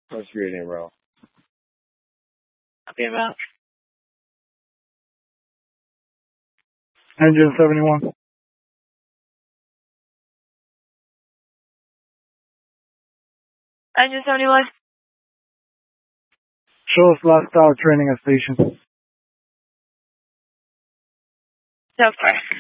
What's your name, bro? Copy about. Engine 71. Engine 71. Show us last hour training at station. So far.